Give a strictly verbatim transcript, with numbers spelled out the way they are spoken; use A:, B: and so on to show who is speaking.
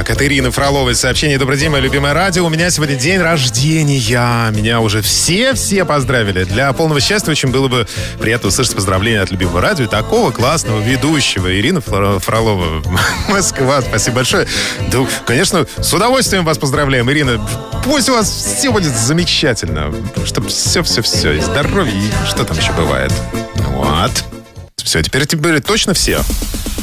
A: Так, это Ирина Фролова. Сообщение: добрый день, мое любимое радио. У меня сегодня день рождения. Меня уже все-все поздравили. Для полного счастья очень было бы приятно услышать поздравления от любимого радио и такого классного ведущего. Ирина Фролова, Москва. Спасибо большое. Да, конечно, с удовольствием вас поздравляем, Ирина. Пусть у вас все будет замечательно. Чтобы все-все-все. И здоровье, и что там еще бывает. Вот. Все, теперь, теперь точно все.